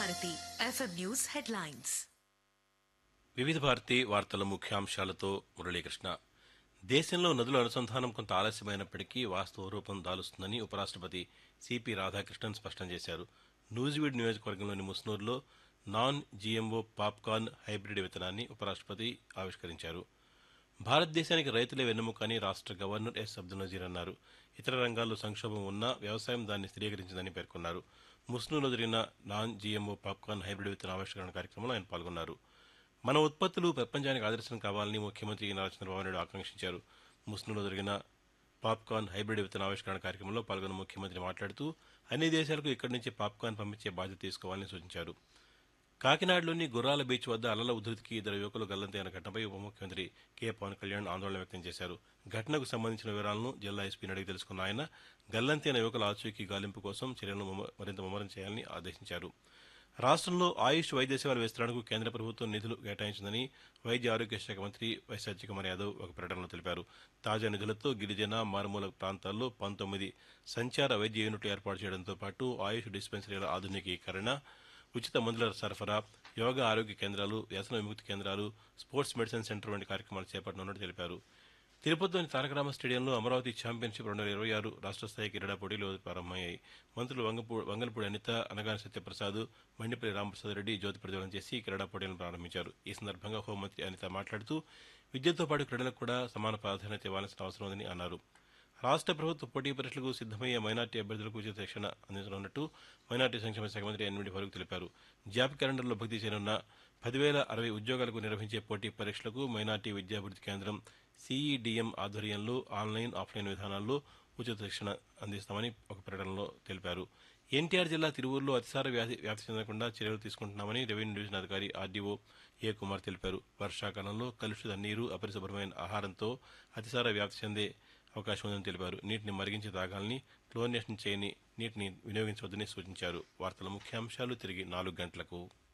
Bharati FM news headlines. వివిధ భారతి వార్తల ముఖ్యాంశాలతో మురళీకృష్ణ. దేశంలో నదుల అనుసంధానం కొంత ఆలస్యమైనప్పటికీ వాస్తవ రూపం దాలుస్తుందని ఉపరాష్ట్రపతి సిపి రాధాకృష్ణన్ స్పష్టం చేశారు. నూజివీడ్ నియోజకవర్గంలోని ముస్నూరులో నాన్ జీఎంఓ పాప్కార్న్ హైబ్రిడ్ విత్తనాన్ని ఉపరాష్ట్రపతి ఆవిష్కరించారు. భారతదేశానికి రైతులే వెన్నెముక అని రాష్ట్ర గవర్నర్ ఎస్ అబ్దుల్ నజీర్ అన్నారు. ఇతర రంగాల్లో సంక్షోభం ఉన్నా వ్యవసాయం దాన్ని స్థిరీకరించిందని పేర్కొన్నారు. ముస్నూరులో జరిగిన నాన్ జీఎంఓ పాప్కార్న్ హైబ్రిడ్ విత్తన ఆవిష్కరణ కార్యక్రమంలో ఆయన పాల్గొన్నారు. మన ఉత్పత్తులు ప్రపంచానికి ఆదర్శం కావాలని ముఖ్యమంత్రి నారా చంద్రబాబు నాయుడు ఆకాంక్షించారు. ముస్నూరులో జరిగిన పాప్కార్న్ హైబ్రిడ్ విత్తన ఆవిష్కరణ కార్యక్రమంలో పాల్గొన్న ముఖ్యమంత్రి మాట్లాడుతూ అన్ని దేశాలకు ఇక్కడి నుంచి పాప్కార్న్ పంపించే బాధ్యత తీసుకోవాలని సూచించారు. కాకినాడలోని గుర్రాల బీచ్ వద్ద అలల ఉధృతికి ఇద్దరు యువకులు గల్లంతైన ఘటనపై ఉప ముఖ్యమంత్రి కె పవన్ కళ్యాణ్ ఆందోళన వ్యక్తం చేశారు. ఘటనకు సంబంధించిన వివరాలను జిల్లా ఎస్పీని అడిగి తెలుసుకున్న ఆయన గల్లంతైన యువకుల ఆచూకీ గాలింపు కోసం చర్యలను మరింత ముమ్మరం చేయాలని ఆదేశించారు. రాష్ట్రంలో ఆయుష్ వైద్య సేవల విస్తరణకు కేంద్ర ప్రభుత్వం నిధులు కేటాయించిందని వైద్య ఆరోగ్య శాఖ మంత్రి వై సత్యకుమార్ యాదవ్ ఒక ప్రకటనలో తెలిపారు. తాజా నిధులతో గిరిజన మారుమూల ప్రాంతాల్లో 19 సంచార వైద్య యూనిట్లు ఏర్పాటు చేయడంతో పాటు ఆయుష్ డిస్పెన్సరీల ఆధునికీకరణ, ఉచిత మందుల సరఫరా, యోగా ఆరోగ్య కేంద్రాలు, వ్యసన విముక్తి కేంద్రాలు, స్పోర్ట్స్ మెడిసిన్ సెంటర్ వంటి కార్యక్రమాలు చేపట్టనున్నట్టు తెలిపారు. తిరుపతిలోని తారకరామ స్టేడియంలో అమరావతి ఛాంపియన్షిప్ 2026 రాష్ట్ర స్థాయి క్రీడా పోటీలు ప్రారంభమయ్యాయి. మంత్రులు వంగలపూడి అనిత, అనగాని సత్యప్రసాద్, మండిపల్లి రామప్రసాద్ రెడ్డి జ్యోతి ప్రజ్వలన చేసి క్రీడా పోటీలను ప్రారంభించారు. ఈ సందర్భంగా హోంమంత్రి అనిత మాట్లాడుతూ విద్యతో పాటు క్రీడలకు కూడా సమాన ప్రాధాన్యత ఇవ్వాల్సిన అవసరం ఉందని అన్నారు. రాష్ట్ర ప్రభుత్వ పోటీ పరీక్షలకు సిద్దమయ్యే మైనార్టీ అభ్యర్థులకు ఉచిత శిక్షణ అందించనున్నట్టు మైనార్టీ సంక్షేమ శాఖ మంత్రి ఎన్విడి ఫరూక్ తెలిపారు. జాబ్ క్యాలెండర్లో భర్తీ చేయనున్న 10,060 ఉద్యోగాలకు నిర్వహించే పోటీ పరీక్షలకు మైనార్టీ విద్యాభివృద్ధి కేంద్రం సిఈడిఎం ఆధ్వర్యంలో ఆన్లైన్, ఆఫ్లైన్ విధానాల్లో ఉచిత శిక్షణ అందిస్తామని ఒక ప్రకటనలో తెలిపారు. ఎన్టీఆర్ జిల్లా తిరువూరులో అతిసార వ్యాప్తి చెందకుండా చర్యలు తీసుకుంటున్నామని రెవెన్యూ డివిజన్ అధికారి ఆర్డీఓ ఏ కుమార్ తెలిపారు. వర్షాకాలంలో కలుషిత నీరు, అపరిశుభ్రమైన ఆహారంతో అతిసార వ్యాప్తి చెందే అవకాశం ఉందని తెలిపారు. నీటిని మరిగించి తాగాలని, క్లోరినేషన్ చేయని నీటిని వినియోగించవద్దని సూచించారు. వార్తల ముఖ్యాంశాలు తిరిగి 4 గంటలకు.